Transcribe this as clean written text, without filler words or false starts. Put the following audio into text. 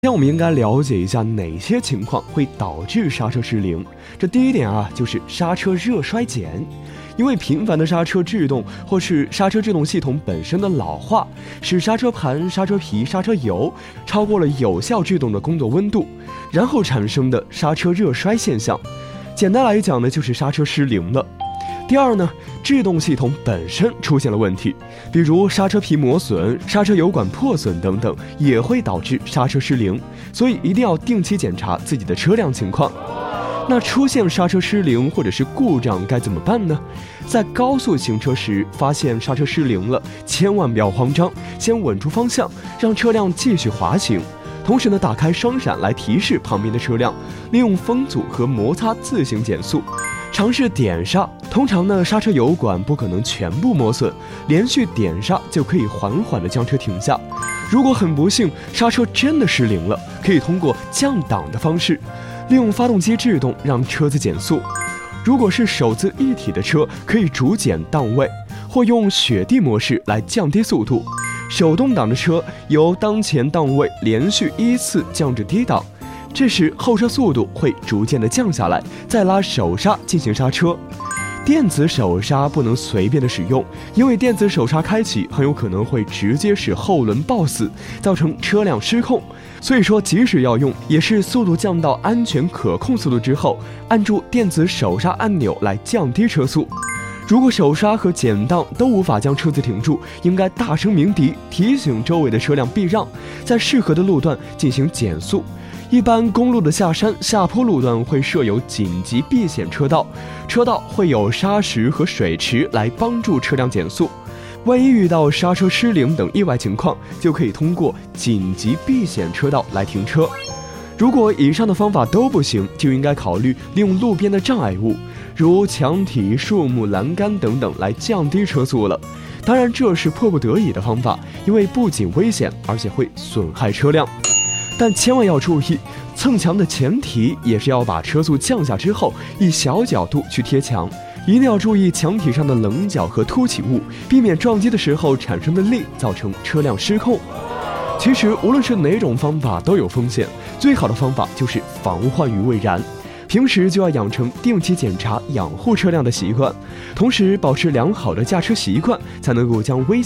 今天我们应该了解一下哪些情况会导致刹车失灵。这第一点就是刹车热衰减。因为频繁的刹车制动或是刹车制动系统本身的老化，使刹车盘、刹车皮、刹车油超过了有效制动的工作温度，然后产生的刹车热衰现象。简单来讲呢，就是刹车失灵了。第二呢，制动系统本身出现了问题，比如刹车皮磨损、刹车油管破损等等，也会导致刹车失灵，所以一定要定期检查自己的车辆情况。那出现刹车失灵或者是故障该怎么办呢？在高速行车时发现刹车失灵了，千万不要慌张，先稳住方向，让车辆继续滑行。同时呢，打开双闪来提示旁边的车辆，利用风阻和摩擦自行减速。尝试点刹，通常呢刹车油管不可能全部磨损，连续点刹就可以缓缓地将车停下。如果很不幸刹车真的失灵了，可以通过降档的方式，利用发动机制动让车子减速。如果是手自一体的车，可以逐减档位，或用雪地模式来降低速度。手动挡的车由当前档位连续依次降至低档，这时后车速度会逐渐的降下来，再拉手刹进行刹车。电子手刹不能随便的使用，因为电子手刹开启很有可能会直接使后轮抱死，造成车辆失控。所以说即使要用，也是速度降到安全可控速度之后，按住电子手刹按钮来降低车速。如果手刹和减档都无法将车子停住，应该大声鸣笛，提醒周围的车辆避让，在适合的路段进行减速。一般公路的下山、下坡路段会设有紧急避险车道，车道会有砂石和水池来帮助车辆减速。万一遇到刹车失灵等意外情况，就可以通过紧急避险车道来停车。如果以上的方法都不行，就应该考虑利用路边的障碍物，如墙体、树木、栏杆等等来降低车速了。当然这是迫不得已的方法，因为不仅危险，而且会损害车辆。但千万要注意，蹭墙的前提也是要把车速降下之后，以小角度去贴墙，一定要注意墙体上的棱角和凸起物，避免撞击的时候产生的力造成车辆失控。其实无论是哪种方法都有风险，最好的方法就是防患于未然。平时就要养成定期检查养护车辆的习惯，同时保持良好的驾车习惯，才能够将危险